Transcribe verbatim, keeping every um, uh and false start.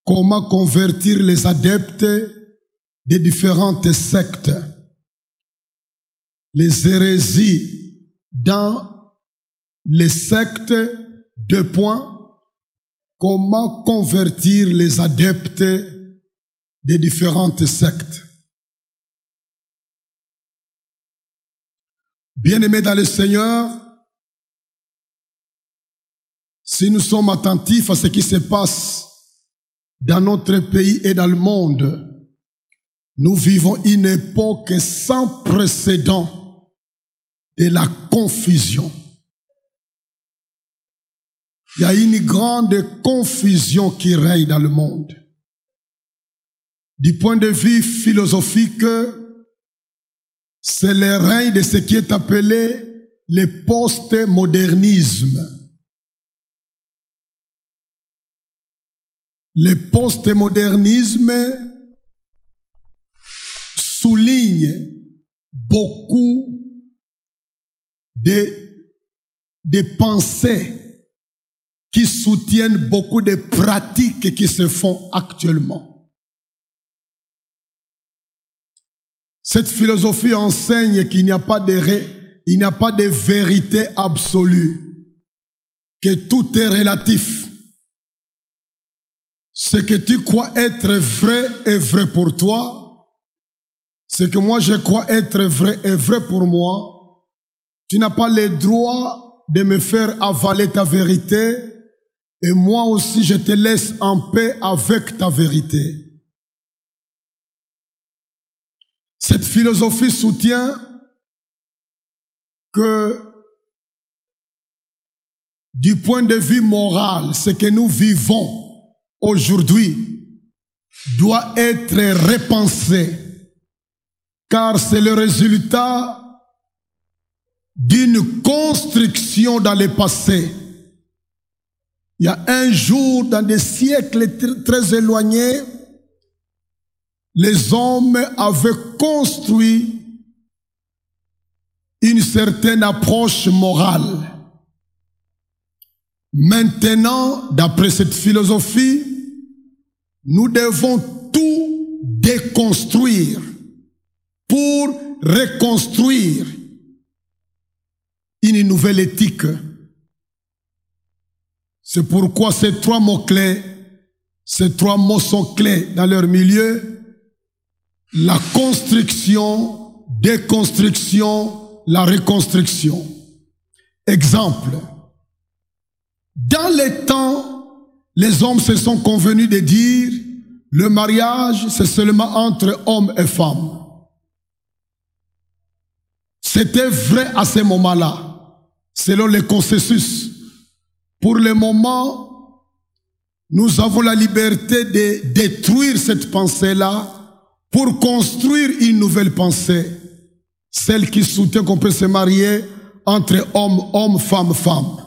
comment convertir les adeptes des différentes sectes, les hérésies dans les sectes, deux points, comment convertir les adeptes des différentes sectes. Bien-aimés dans le Seigneur, si nous sommes attentifs à ce qui se passe dans notre pays et dans le monde, nous vivons une époque sans précédent de la confusion. Il y a une grande confusion qui règne dans le monde. Du point de vue philosophique, c'est le règne de ce qui est appelé le postmodernisme. Le postmodernisme souligne beaucoup de, de pensées qui soutiennent beaucoup de pratiques qui se font actuellement. Cette philosophie enseigne qu'il n'y a pas de, il n'y a pas de vérité absolue, que tout est relatif. Ce que tu crois être vrai est vrai pour toi. Ce que moi je crois être vrai est vrai pour moi. Tu n'as pas le droit de me faire avaler ta vérité et moi aussi je te laisse en paix avec ta vérité. Cette philosophie soutient que du point de vue moral, ce que nous vivons aujourd'hui doit être repensé, car c'est le résultat d'une construction dans le passé. Il y a un jour, dans des siècles très éloignés, les hommes avaient construit une certaine approche morale. Maintenant, d'après cette philosophie, nous devons tout déconstruire pour reconstruire une nouvelle éthique. C'est pourquoi ces trois mots-clés, ces trois mots sont clés dans leur milieu. La construction, déconstruction, la reconstruction. Exemple. Dans les temps, les hommes se sont convenus de dire le mariage, c'est seulement entre hommes et femmes. C'était vrai à ce moment-là, selon le consensus. Pour le moment, nous avons la liberté de détruire cette pensée-là pour construire une nouvelle pensée, celle qui soutient qu'on peut se marier entre hommes, hommes, femmes, femmes.